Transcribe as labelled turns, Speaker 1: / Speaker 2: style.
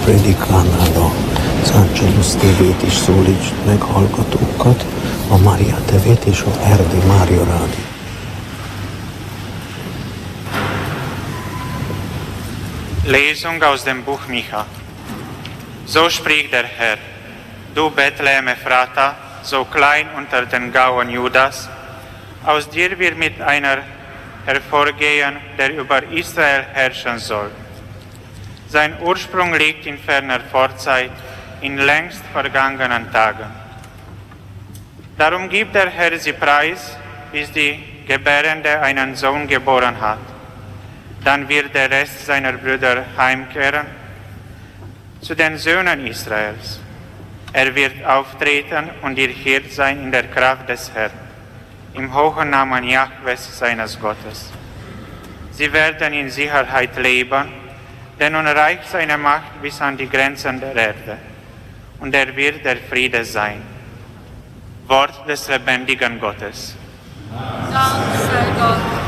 Speaker 1: predikálnál az Angelus tévét is szólítsd meg hallgatókat, a Mária TV-t és a Erdély Mária Rádió.
Speaker 2: Lesung aus dem Buch Micha. So spricht der Herr: Du Bethlehem Ephrata, so klein unter den Gauen Judas, aus dir wird mit einer hervorgehen, der über Israel herrschen soll. Sein Ursprung liegt in ferner Vorzeit, in längst vergangenen Tagen. Darum gibt der Herr sie preis, bis die Gebärende einen Sohn geboren hat. Dann wird der Rest seiner Brüder heimkehren zu den Söhnen Israels. Er wird auftreten und ihr Hirt sein in der Kraft des Herrn, im hohen Namen Jahwes seines Gottes. Sie werden in Sicherheit leben, denn nun reicht seine Macht bis an die Grenzen der Erde, und er wird der Friede sein. Wort des lebendigen Gottes.
Speaker 3: Dank sei Gott.